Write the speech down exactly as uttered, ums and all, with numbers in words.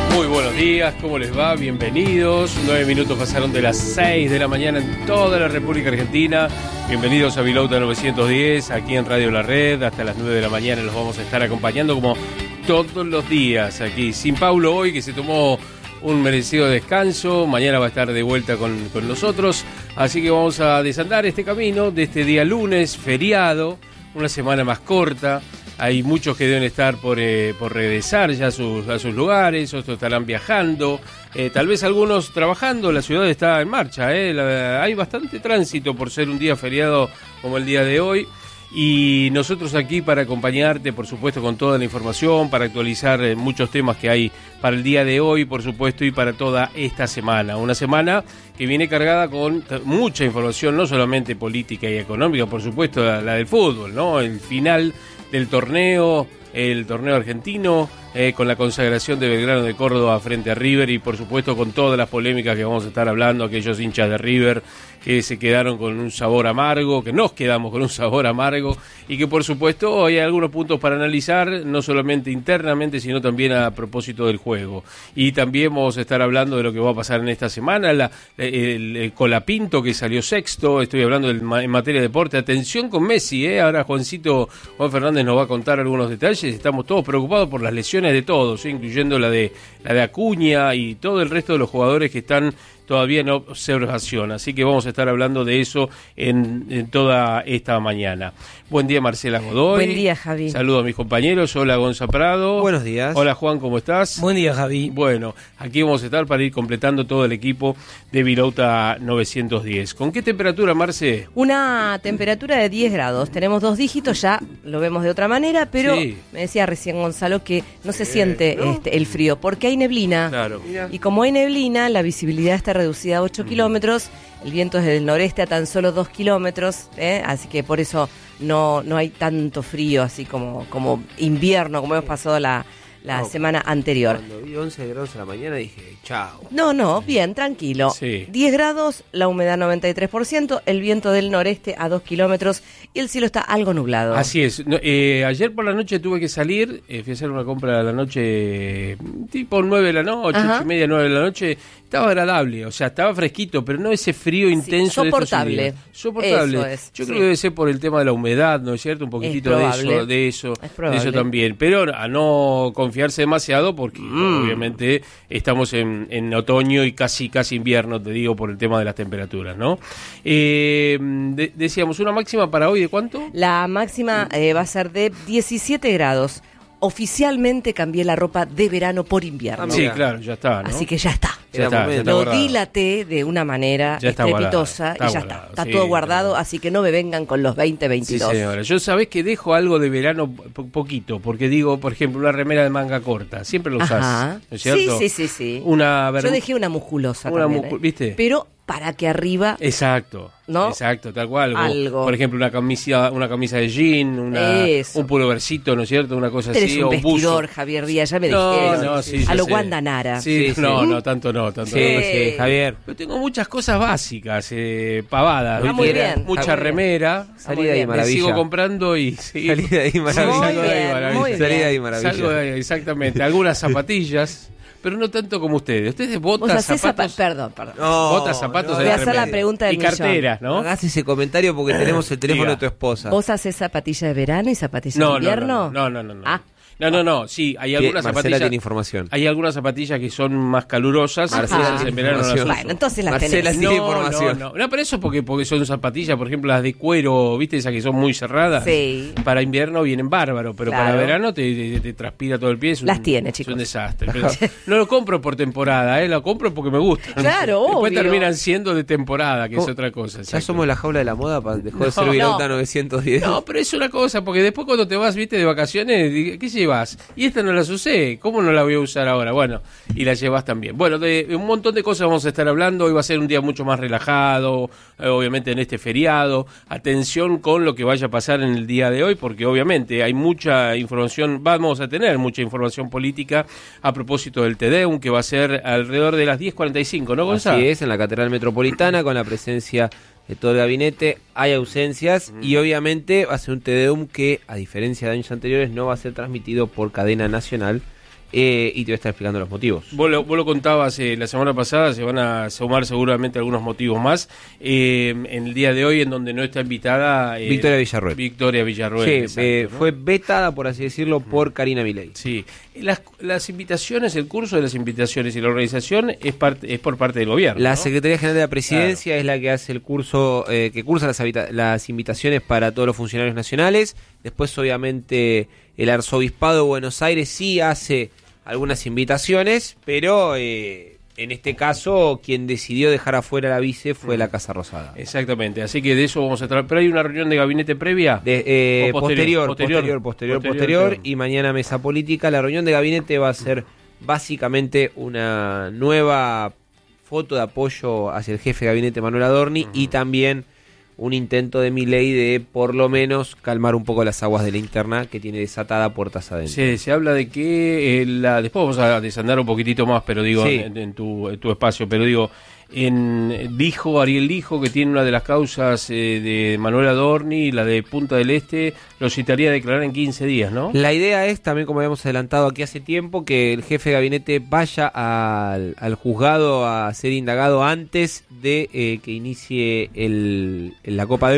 Muy buenos días, ¿cómo les va? Bienvenidos. Nueve minutos pasaron de las seis de la mañana en toda la República Argentina. Bienvenidos a Vilauta novecientos diez, aquí en Radio La Red. Hasta las nueve de la mañana los vamos a estar acompañando como todos los días aquí. Sin Paulo hoy, que se tomó un merecido descanso. Mañana va a estar de vuelta con, con nosotros. Así que vamos a desandar este camino de este día lunes, feriado, una semana más corta. Hay muchos que deben estar por, eh, por regresar ya a sus, a sus lugares, otros estarán viajando, eh, tal vez algunos trabajando. La ciudad está en marcha, eh, la, hay bastante tránsito por ser un día feriado como el día de hoy. Y nosotros aquí para acompañarte, por supuesto, con toda la información, para actualizar eh, muchos temas que hay para el día de hoy, por supuesto, y para toda esta semana. Una semana que viene cargada con mucha información, no solamente política y económica, por supuesto, la, la del fútbol, ¿no? El final del torneo, el torneo argentino, eh, con la consagración de Belgrano de Córdoba frente a River y por supuesto con todas las polémicas que vamos a estar hablando, aquellos hinchas de River que se quedaron con un sabor amargo, que nos quedamos con un sabor amargo y que por supuesto hay algunos puntos para analizar, no solamente internamente, sino también a propósito del juego. Y también vamos a estar hablando de lo que va a pasar en esta semana, la, el, el Colapinto que salió sexto, estoy hablando del, en materia de deporte. Atención con Messi, ¿eh? Ahora Juancito, Juan Fernández nos va a contar algunos detalles, estamos todos preocupados por las lesiones de todos, ¿eh? Incluyendo la de, la de Acuña y todo el resto de los jugadores que están todavía en observación, así que vamos a estar hablando de eso en, en toda esta mañana. Buen día, Marcela Godoy. Buen día, Javi. Saludo a mis compañeros. Hola, Gonza Prado. Buenos días. Hola, Juan, ¿cómo estás? Buen día, Javi. Bueno, aquí vamos a estar para ir completando todo el equipo de Vilauta novecientos diez. ¿Con qué temperatura, Marce? Una temperatura de diez grados. Tenemos dos dígitos, ya lo vemos de otra manera, pero Sí. me decía recién Gonzalo que no se siente ¿no? este, el frío, porque hay neblina. Claro. Y como hay neblina, la visibilidad está reducida a ocho kilómetros, el viento es del noreste a tan solo dos kilómetros, ¿eh? Así que por eso no, no hay tanto frío, así como, como invierno, como hemos pasado la, la No, semana anterior. Cuando vi once grados a la mañana dije, chao. No, no, bien, tranquilo. Sí. diez grados, la humedad noventa y tres por ciento, el viento del noreste a dos kilómetros y el cielo está algo nublado. Así es. No, eh, ayer por la noche tuve que salir, eh, fui a hacer una compra a la noche, tipo nueve de la noche, Ajá. ocho y media, nueve de la noche. Estaba agradable, o sea, estaba fresquito, pero no ese frío intenso. soportable. De estos días. Soportable. Eso es, Yo sí. creo que debe ser por el tema de la humedad, ¿no es cierto? Un poquitito de probable. eso, de eso, Es de probable. eso también. Pero a no confiarse demasiado porque Mm. obviamente estamos en, en otoño y casi casi invierno, te digo, por el tema de las temperaturas, ¿no? Eh, de- decíamos, una máxima para hoy, ¿de cuánto? La máxima eh, va a ser de diecisiete grados. Oficialmente cambié la ropa de verano por invierno. Ah, Sí, mira. claro, ya está, ¿no? Así que ya está. Ya Era está, ya momento. está Lo guardado. dilaté de una manera Ya está estrepitosa guardado, y ya está está. guardado, Está sí, todo está guardado, guardado. así que no me vengan con los veinte Sí, veintidós. señora. Yo sabés que dejo algo de verano po- poquito, porque digo, por ejemplo, una remera de manga corta, siempre lo usás, Ajá. ¿no es cierto? Sí, sí, sí, sí. Una Yo berm- dejé una musculosa Una también, muscu- ¿eh? ¿viste? Pero para que arriba... Exacto, ¿No? exacto, tal cual. O, Algo. Por ejemplo, una camisa, una camisa de jean, una, Eso. un pullovercito, ¿no es cierto? Una cosa Eres así, un o un buzo. vestidor, Javier Díaz, ya me No, dijeron. no, sí, a ya lo sé. Wanda Nara. Sí, Sí, sí. no, no, tanto no, tanto Sí, no. sí, Javier. Yo tengo muchas cosas básicas, eh, pavadas. Ah, ¿viste? muy bien, Mucha está muy bien. remera. Salí de ahí, bien. Me maravilla. sigo comprando y... sí. Salí de ahí, maravilla. Muy Salgo de ahí, bien, maravilla. muy Salí de ahí, bien. maravilla. Salgo de ahí, exactamente. Algunas zapatillas, pero no tanto como ustedes. Ustedes Vos botas, hacés zapa- zapatos... Perdón, perdón. No, botas, zapatos... no, hay Voy a hacer la remedio. pregunta del Y millón. carteras, ¿no? Hagas ese comentario porque tenemos el teléfono Diga. de tu esposa. ¿Vos haces zapatilla de verano y zapatilla No, de no, invierno? no, no, no, no, no. Ah. No, no, no, sí, hay Tie- algunas Marcela zapatillas... tiene información. Hay algunas zapatillas que son más calurosas, Marcela esas tiene en verano no las información. uso. Bueno, entonces las Marcela tenés. tiene No, información. no, no, no, pero eso porque, porque son zapatillas, por ejemplo, las de cuero, ¿viste? Esas que son muy cerradas. Sí. Para invierno vienen bárbaro, pero Claro. para verano te, te- te transpira todo el pie. Es un- Las tiene, Es chicos. un desastre. Pero no lo compro por temporada, ¿eh? Lo compro porque me gusta. Claro, Después obvio. terminan siendo de temporada, que es ¿Cómo? otra cosa. Ya exacto. somos la jaula de la moda, pa- dejó de No, ser Vilauta no. novecientos diez. No, pero es una cosa, porque después cuando te vas, viste, de vacaciones, di- ¿qué llevas? Y esta no las usé, ¿cómo no la voy a usar ahora? Bueno, y la llevas también. Bueno, de, de un montón de cosas vamos a estar hablando, hoy va a ser un día mucho más relajado, eh, obviamente en este feriado. Atención con lo que vaya a pasar en el día de hoy, porque obviamente hay mucha información, vamos a tener mucha información política a propósito del Tedeum, que va a ser alrededor de las diez cuarenta y cinco, ¿no, Gonzalo? Así es, en la Catedral Metropolitana, con la presencia de todo el gabinete. Hay ausencias y obviamente va a ser un Te Deum que, a diferencia de años anteriores, no va a ser transmitido por cadena nacional. eh, y te voy a estar explicando los motivos. Vos lo, vos lo contabas eh, la semana pasada, se van a sumar seguramente algunos motivos más. Eh, en el día de hoy, en donde no está invitada... Eh, Victoria Villarruel. Victoria Villarruel. Sí, exacto, eh, ¿no? fue vetada, por así decirlo, por Karina Milei. Sí. Las, las invitaciones, el curso de las invitaciones y la organización es, parte, es por parte del gobierno, La ¿no? Secretaría General de la Presidencia Claro. es la que hace el curso, eh, que cursa las, habita- las invitaciones para todos los funcionarios nacionales. Después, obviamente, el Arzobispado de Buenos Aires sí hace algunas invitaciones, pero eh, en este caso quien decidió dejar afuera a la vice fue la Casa Rosada. Exactamente, así que de eso vamos a tratar. ¿Pero hay una reunión de gabinete previa? De, eh, ¿O posterior, posterior? posterior, posterior, Posterior, posterior, claro. y mañana mesa política. La reunión de gabinete va a ser básicamente una nueva foto de apoyo hacia el jefe de gabinete Manuel Adorni, uh-huh. y también un intento de Milei de por lo menos calmar un poco las aguas de la interna que tiene desatada puertas adentro. Sí, se habla de que eh, la, después vamos a desandar un poquitito más, pero digo, Sí. en, en, tu, en tu espacio, pero digo, en, dijo, Ariel dijo que tiene una de las causas eh, de Manuel Adorni, la de Punta del Este, lo citaría a declarar en quince días, ¿no? La idea es, también como habíamos adelantado aquí hace tiempo, que el jefe de gabinete vaya al, al juzgado a ser indagado antes de eh, que inicie el, la Copa del